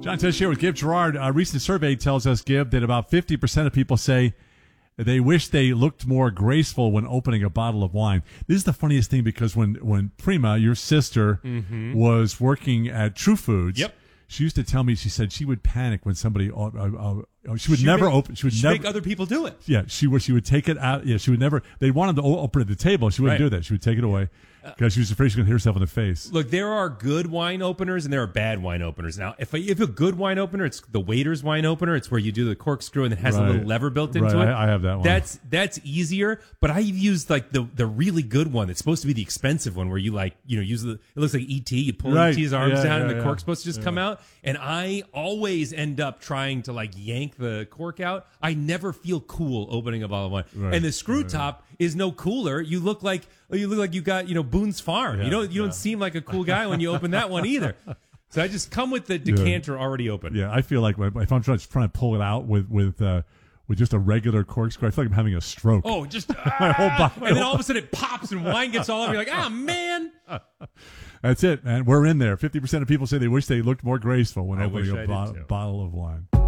John Test here with Gib Gerard. A recent survey tells us, Gib, that about 50% of people say they wish they looked more graceful when opening a bottle of wine. This is the funniest thing because when Prima, your sister, was working at True Foods, she used to tell me, she said she would panic when somebody, she would never make other people do it. Yeah, she would take it out. Yeah, she would never, they wanted to open it at the table. She wouldn't do that. She would take it away because she was afraid she was going to hit herself in the face. Look, there are good wine openers and there are bad wine openers. Now, if a good wine opener, it's the waiter's wine opener. It's where you do the corkscrew and it has a little lever built into it. I have that one. That's easier, but I've used like the really good one. It's supposed to be the expensive one where you use it looks like ET. You pull ET's arms down and the cork's supposed to just come out. And I always end up trying to like yank the cork out. I never feel cool opening a bottle of wine. And the screw top is no cooler. You look like you got Boone's Farm. You don't seem like a cool guy when you open that one either. So I just come with the decanter already open. Yeah, I feel like if I'm trying to pull it out with just a regular corkscrew, I feel like I'm having a stroke. Oh, just my whole body, and then all of a sudden it pops and wine gets all over. You're like, man. That's it, man. We're in there. 50% of people say they wish they looked more graceful when opening a bottle of wine.